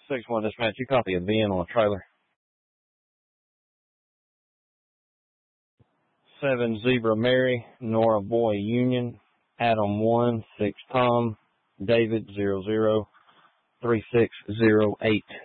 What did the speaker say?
6-1 dispatch, you copy a VN on a trailer. 7 Zebra Mary, Nora Boy Union, Adam 1, 6 Tom, David 003608.